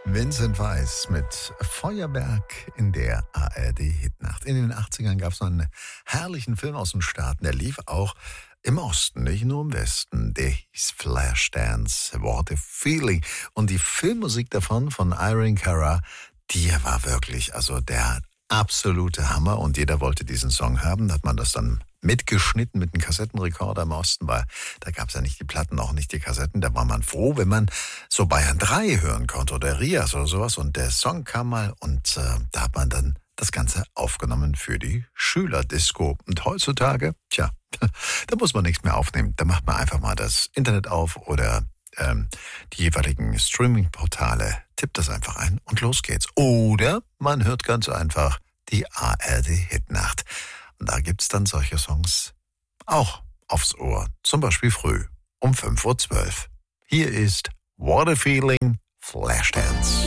Vincent Weiss mit Feuerwerk in der ARD-Hitnacht. In den 80ern gab es noch einen herrlichen Film aus den Staaten, der lief auch im Osten, nicht nur im Westen. Der hieß Flashdance, What a Feeling. Und die Filmmusik davon, von Irene Cara, die war wirklich, also der absolute Hammer. Und jeder wollte diesen Song haben. Da hat man das dann mitgeschnitten mit einem Kassettenrekorder im Osten, weil da gab es ja nicht die Platten, auch nicht die Kassetten. Da war man froh, wenn man so Bayern 3 hören konnte oder Rias oder sowas. Und der Song kam mal und da hat man dann das Ganze aufgenommen für die Schülerdisco. Und heutzutage, da muss man nichts mehr aufnehmen. Da macht man einfach mal das Internet auf oder die jeweiligen Streaming-Portale, tippt das einfach ein und los geht's. Oder man hört ganz einfach die ARD-Hitnacht. Und da gibt's dann solche Songs auch aufs Ohr. Zum Beispiel früh um 5:12 Uhr. Hier ist What a Feeling, Flashdance.